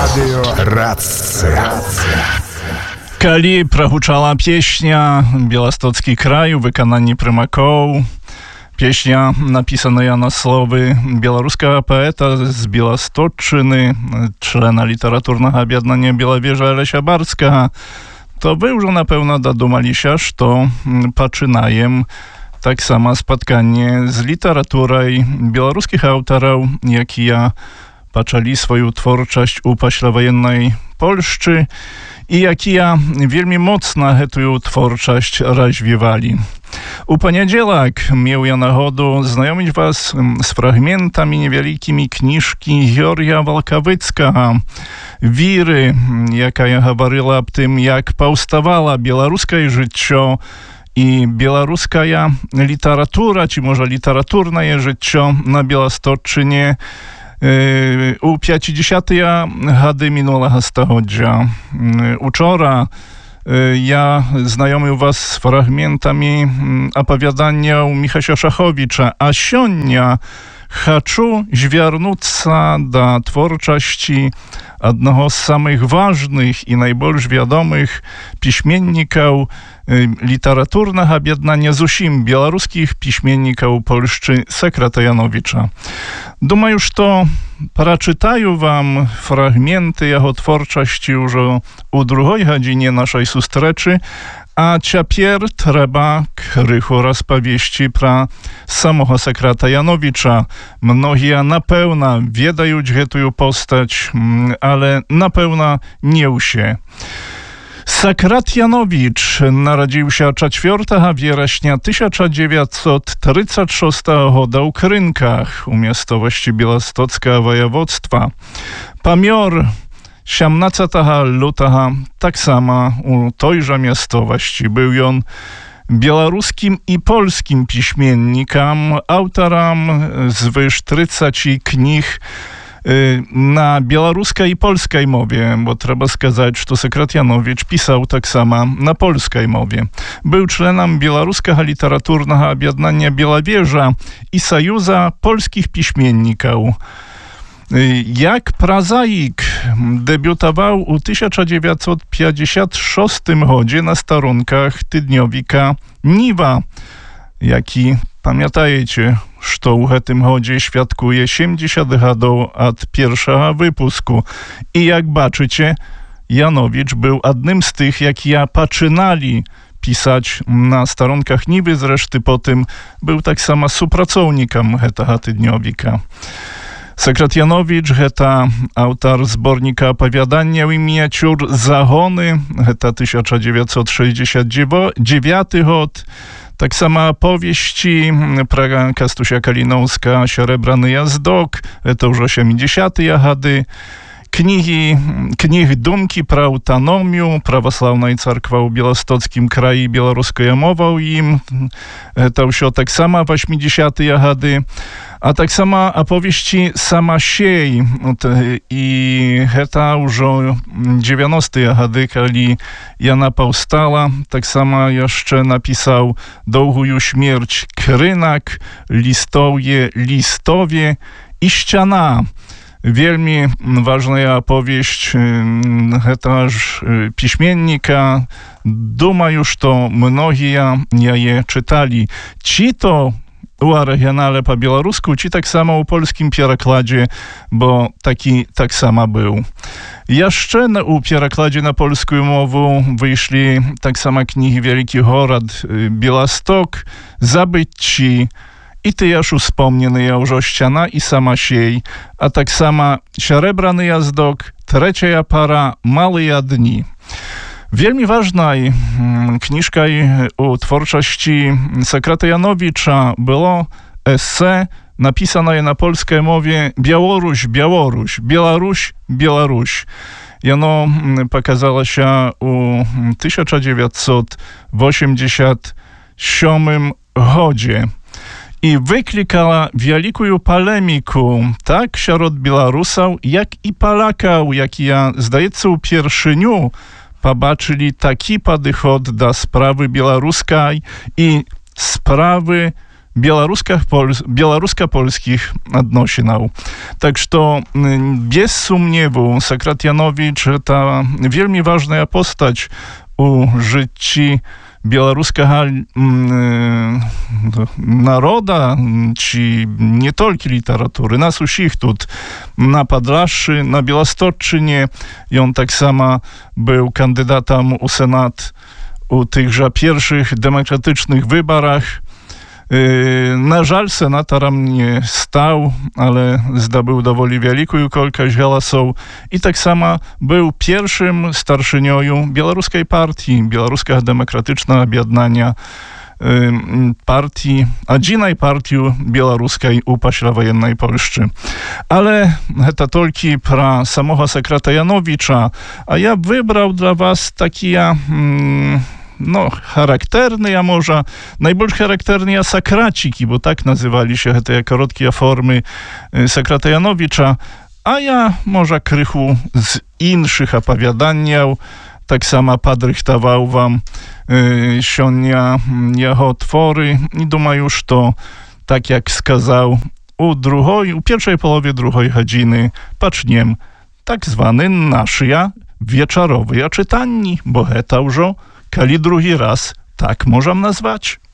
Радиорация. Калі прагучала песня «Беластоцкі край» у выкананні прымакоў, песня, напісаная на словы беларускага паэта з Беласточчыны, члена літаратурнага аб'яднання Белавежа Алеся Барскага, то вы ўжо, напэўна, дадумаліся, што пачынаем таксама спатканне з літаратурай беларускіх аўтараў, якія пачалі сваю творчасць у пасляваеннай Польшчы і якія вельмі моцна гэтую творчасць развівалі. У панядзелак меў я нагоду знаёміць вас з фрагментамі невялікімі кніжкі Георгія Валкавыцкага «Віры», якая гаварыла аб тым, як паўставала беларускае жыццё і беларуская літаратура, ці можа літаратурнае жыццё на Беласточчыне у 50-тыя гады мінулага стагоддзя. Учора я знаёміў вас з фрагментамі апавяданняў Міхася Шаховіча, а сёння хачу звярнуцца да творчасці аднаго з самых важных і найбольш вядомых пісьменнікаў літаратурнага аб'яднання зусім беларускіх пісьменнікаў Польшчы Сакрата Янowicza. Думаю, што прачытаю вам фрагменты яго творчасці ўжо ў другой гадзіне нашай сустрэчы, а цяпер трэба крыху распавесці пра самога Сакрата Янowicza. Многія, напэўна, ведаюць гэтую постаць, але, напэўна, не ўсе. Sakrat Janowicz narodził się 4 września 1936 года у Krynkach, u miejscowości Białostocka województwa. Pamior 17 lutego, tak samo u tejże miejscowości. Był on białoruskim i polskim piśmiennikiem, autorem zwyż 30 knih na białoruskiej i polskiej mowie, bo trzeba skazać, że Sakrat Janowicz pisał tak samo na polskiej mowie. Był członem Białoruskiego Literaturnego Objednania Białowieża i Sojuza Polskich Piśmienników. Jak prozaik debiutował u 1956 roku na starunkach tydniowika Niwa, jaki, pamiętajcie, że u tym chodzie świadkuje 70 lat od pierwszego wypusku. I jak baczycie, Janowicz był jednym z tych, jak ja zaczynali pisać na staronkach Niwy, zresztą potem był tak samo supracownikiem tego tydniowika. Sakrat Janowicz to autor zbornika opowiadania i miniatur Zagony, to 1969 rok. Tak samo powieści Praga Kastusia Kalinowska, Srebrany Jazdok, to już 80 lata. Knih Dumki про autonomię, Prawosławnej Cerkwa u Białostockim kraju i białoruskiej mową im, to już tak samo 80 lata. A tak samo opowieści Sama siej i to już 90 lata, kiedy Jana powstała, tak samo jeszcze napisał Długią śmierć Krynak, Listowie i Ściana. Wielmi ważna opowieść też piśmiennika. Думаю, что многие je czytali. Ci to u oryginale po białorusku, czy tak samo u polskim przekładzie, bo taki tak samo był. Jeszcze u przekładzie na polską mowę wyszli tak samo knihy Wielki Gorod, Białystok, Zabyci, i ty już wspomniany Jałżościana i Sama siej, a tak samo Srebrany Jazdok, Trzecia para, Małe dni. Wielmi ważna kniżka u twórczości Sakrata Janowicza było esse napisane na polskiej mowie Białoruś, Białoruś, Białoruś, Białoruś. I ono pokazało się u 1987 rodzie. I wyklikała wielką polemiku, tak wśród Białorusów, jak i Polaków, jak ja, zdaje się, u pierwszyniu pobaczyli taki podchod do sprawy białoruskiej i sprawy białorusko-polskich odnosinów. Tak что без сумневу Сократянович это вельми важная постать у życiu białoruskiego naroda, czy nie tylko literatury, nas usich тут na Podlaszy, na Białostocczynie. I on tak samo był kandydatem u Senat u tychże pierwszych demokratycznych wyborach. Na żal senatorem nie stał, ale zdobył dowoli wielką ilość głosów i tak samo był pierwszym starszynią białoruskiej partii, Białoruska Demokratyczna Objednania partii, jedynej partii białoruskiej u pośredwojennej Polsce. Ale to tylko pro samego Sokratajanowicza, a ja wybrał dla was takie charakterny, a może najbardziej charakterny sakraciki, bo tak nazywali się te krótkie formy Sokratajanowicza, a ja może krychu z innych opowiadaniów, tak samo podrychtował wam sionia jego twory i думаю, że to, tak jak skazał, u pierwszej połowie drugiej godziny paczniem tak zwany naszja wieczorowy czytanni, bo heta już kali drugi raz tak możemy nazwać.